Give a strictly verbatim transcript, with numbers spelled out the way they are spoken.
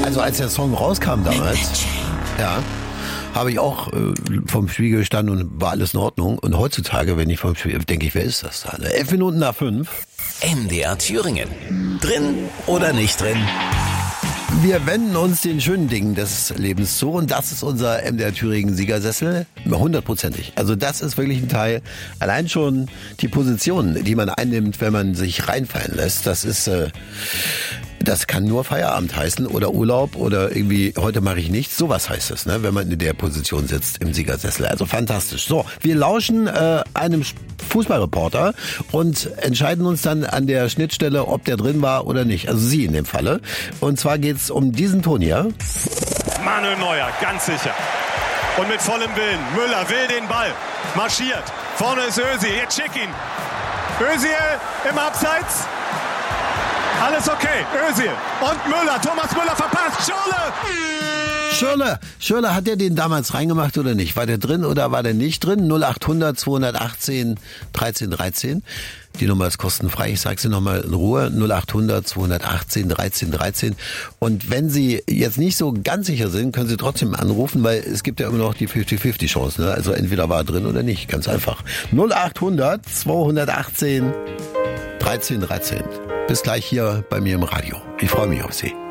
Also als der Song rauskam damals, ja, habe ich auch äh, vom Spiegel gestanden und war alles in Ordnung. Und heutzutage, wenn ich vom Spiegel, denke ich, wer ist das da? Elf Minuten nach fünf. M D R Thüringen. Drin oder nicht drin? Wir wenden uns den schönen Dingen des Lebens zu und das ist unser M D R Thüringen Siegersessel, hundertprozentig. Also das ist wirklich ein Teil, allein schon die Position, die man einnimmt, wenn man sich reinfallen lässt, das ist, äh, das kann nur Feierabend heißen oder Urlaub oder irgendwie, heute mache ich nichts, sowas heißt es, ne, wenn man in der Position sitzt im Siegersessel. Also fantastisch. So, wir lauschen äh, einem Fußballreporter und entscheiden uns dann an der Schnittstelle, ob der drin war oder nicht. Also Sie in dem Falle. Und zwar geht's um diesen Ton hier. Manuel Neuer, ganz sicher. Und mit vollem Willen. Müller will den Ball. Marschiert. Vorne ist Özil. Jetzt schick ihn. Özil im Abseits. Alles okay. Özil und Müller. Thomas Müller verpasst. Schürrle. Schürrle. Schürrle, hat der den damals reingemacht oder nicht? War der drin oder war der nicht drin? null acht hundert zweihundertachtzehn dreizehn dreizehn. Die Nummer ist kostenfrei. Ich sage sie nochmal in Ruhe. null acht hundert zweihundertachtzehn dreizehn dreizehn. Und wenn Sie jetzt nicht so ganz sicher sind, können Sie trotzdem anrufen, weil es gibt ja immer noch die fünfzig fünfzig Chance. Ne? Also entweder war er drin oder nicht. Ganz einfach. null acht hundert zweihundertachtzehn dreizehn dreizehn. Bis gleich hier bei mir im Radio. Ich freue mich auf Sie.